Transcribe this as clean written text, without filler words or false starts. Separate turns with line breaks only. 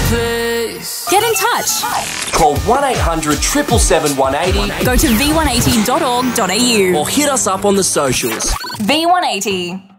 place.
Get in touch.
Call 1800 777 180.
Go to v180.org.au
Or hit us up on the socials.
V180.